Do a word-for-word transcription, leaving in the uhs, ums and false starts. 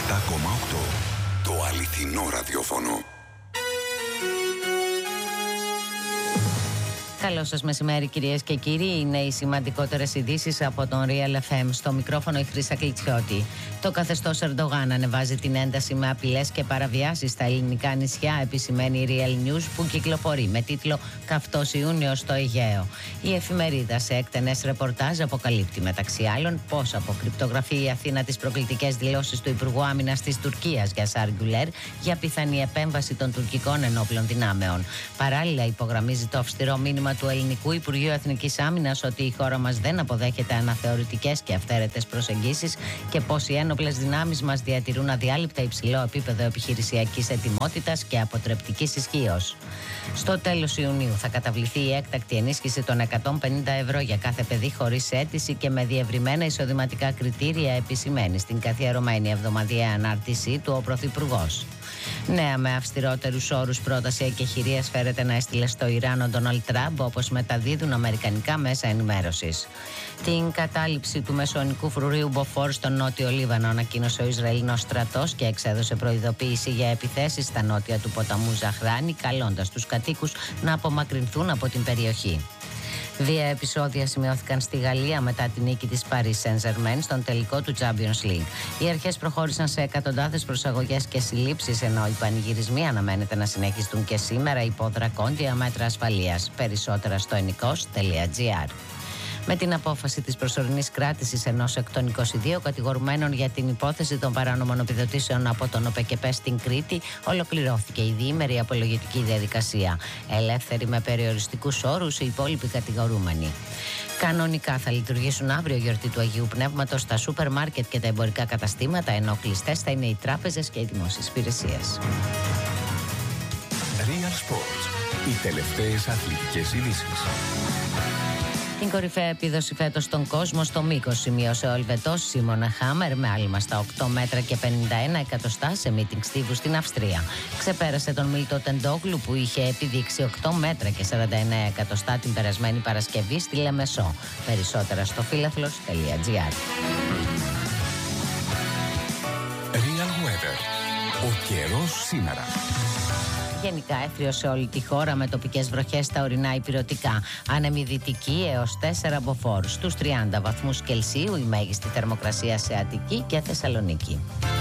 επτά κόμμα οκτώ. Το αληθινό ραδιόφωνο. Καλό σας μεσημέρι, κυρίες και κύριοι. Είναι οι σημαντικότερες ειδήσεις από τον Real εφ εμ. Στο μικρόφωνο η Χρύσα Κλιτσιώτη. Το καθεστώς Ερντογάν ανεβάζει την ένταση με απειλές και παραβιάσεις στα ελληνικά νησιά, επισημαίνει η Real News, που κυκλοφορεί με τίτλο «Καυτός Ιούνιος στο Αιγαίο». Η εφημερίδα σε έκτενες ρεπορτάζ αποκαλύπτει μεταξύ άλλων πώς αποκρυπτογραφεί η Αθήνα τις προκλητικές δηλώσεις του Υπουργού Άμυνας της Τουρκίας Γιασάρ Γκουλέρ για πιθανή επέμβαση των τουρκικών ενόπλων δυνάμεων. Παράλληλα, υπογραμμίζει το αυστηρό μήνυμα του Ελληνικού Υπουργείου Εθνικής Άμυνας ότι η χώρα μας δεν αποδέχεται αναθεωρητικές και αυθαίρετες προσεγγίσεις και πως οι ένοπλες δυνάμεις μας διατηρούν αδιάλειπτα υψηλό επίπεδο επιχειρησιακής ετοιμότητας και αποτρεπτικής ισχύως. Στο τέλος Ιουνίου θα καταβληθεί η έκτακτη ενίσχυση των εκατόν πενήντα ευρώ για κάθε παιδί χωρίς αίτηση και με διευρυμένα εισοδηματικά κριτήρια, επισημαίνει στην καθιερωμένη εβδομαδιαία ανάρτησή του ο Πρωθυπουργός. Νέα με αυστηρότερους όρους πρόταση εκεχηρίας φέρεται να έστειλε στο Ιράν ο Ντόναλντ Τραμπ, όπως μεταδίδουν αμερικανικά μέσα ενημέρωσης. Την κατάληψη του μεσαιωνικού φρουρίου Μποφόρ στο νότιο Λίβανο ανακοίνωσε ο Ισραηλινός στρατός και εξέδωσε προειδοποίηση για επιθέσεις στα νότια του ποταμού Ζαχράνη, καλώντας τους κατοίκους να απομακρυνθούν από την περιοχή. Δύο επεισόδια σημειώθηκαν στη Γαλλία μετά την νίκη της Paris Saint-Germain στον τελικό του Champions League. Οι αρχές προχώρησαν σε εκατοντάδες προσαγωγές και συλλήψεις, ενώ οι πανηγυρισμοί αναμένεται να συνεχιστούν και σήμερα υπό δρακόντια μέτρα ασφαλείας. Περισσότερα στο ενικός τελεία τζι άρ. Με την απόφαση της προσωρινής κράτησης ενός εκ των είκοσι δύο κατηγορουμένων για την υπόθεση των παράνομων επιδοτήσεων από τον ΟΠΕΚΕΠΕ στην Κρήτη, ολοκληρώθηκε η διήμερη απολογητική διαδικασία. Ελεύθεροι με περιοριστικούς όρους οι υπόλοιποι κατηγορούμενοι. Κανονικά θα λειτουργήσουν αύριο γιορτή του Αγίου Πνεύματος στα σούπερ μάρκετ και τα εμπορικά καταστήματα, ενώ κλειστές θα είναι οι τράπεζες και οι δημόσιες υπηρεσίες. Real Sports. Οι τελευταίες αθλητικές ειδήσεις. Την κορυφαία επίδοση φέτος στον κόσμο στο μήκος σημείωσε ο Ελβετός Σίμωνα Χάμερ με άλμα στα οκτώ μέτρα και πενήντα ένα εκατοστά σε μίτινγκ στίβου στην Αυστρία. Ξεπέρασε τον Μίλτο Τεντόγλου που είχε επιδείξει οκτώ μέτρα και σαράντα εννέα εκατοστά την περασμένη Παρασκευή στη Λεμεσό. Περισσότερα στο φίλαθλος τελεία τζι άρ. Real Weather. Ο καιρός σήμερα. Γενικά έθριο σε όλη τη χώρα με τοπικές βροχές στα ορεινά ηπειρωτικά. Άνεμη δυτική έως τέσσερα μποφόρ. Στους τριάντα βαθμούς Κελσίου η μέγιστη θερμοκρασία σε Αττική και Θεσσαλονίκη.